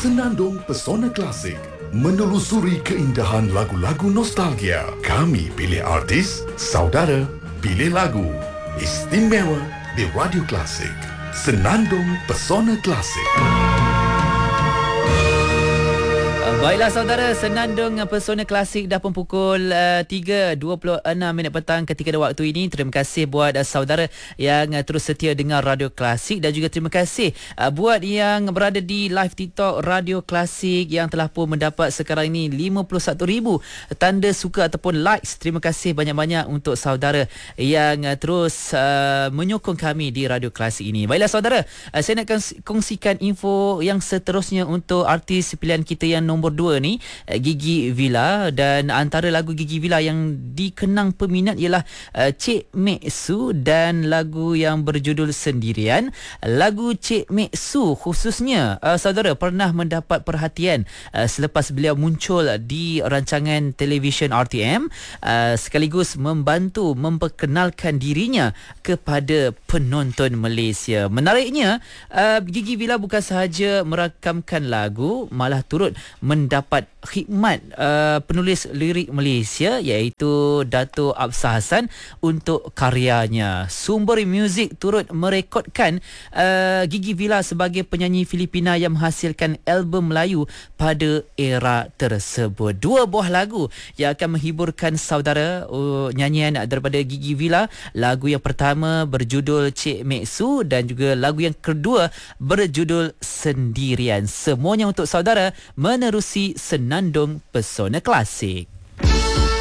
Senandung Pesona Klasik, menelusuri keindahan lagu-lagu nostalgia. Kami pilih artis, saudara pilih lagu. Istimewa di Radio Klasik. Senandung Pesona Klasik. Baiklah saudara, Senandung Pesona Klasik dah pun pukul 3.26 petang ketika waktu ini. Terima kasih buat saudara yang terus setia dengar Radio Klasik, dan juga terima kasih buat yang berada di live TikTok Radio Klasik yang telah pun mendapat sekarang ini 51,000 tanda suka ataupun likes. Terima kasih banyak-banyak untuk saudara yang terus menyokong kami di Radio Klasik ini. Baiklah saudara, saya nak kongsikan info yang seterusnya untuk artis pilihan kita yang nombor 2 ni, Gigi Villa. Dan antara lagu Gigi Villa yang dikenang peminat ialah Cik Mek Su dan lagu yang berjudul Sendirian. Lagu Cik Mek Su khususnya saudara pernah mendapat perhatian selepas beliau muncul di rancangan televisyen RTM, sekaligus membantu memperkenalkan dirinya kepada penonton Malaysia. Menariknya, Gigi Villa bukan sahaja merakamkan lagu, malah turut mendapat khidmat penulis lirik Malaysia iaitu Dato' Absar Hassan untuk karyanya. Sumber Muzik turut merekodkan Gigi Villa sebagai penyanyi Filipina yang menghasilkan album Melayu pada era tersebut. 2 buah lagu yang akan menghiburkan saudara, nyanyian daripada Gigi Villa. Lagu yang pertama berjudul Cik Mek Su dan juga lagu yang kedua berjudul Sendirian. Semuanya untuk saudara menerusi Senandung Pesona Klasik.